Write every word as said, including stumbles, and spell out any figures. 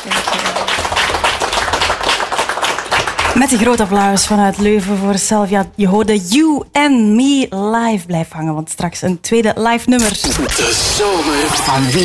Met een groot applaus vanuit Leuven voor Sylvia. Je hoorde You and Me live. Blijf hangen, want straks een tweede live nummer. De zomer van Wie.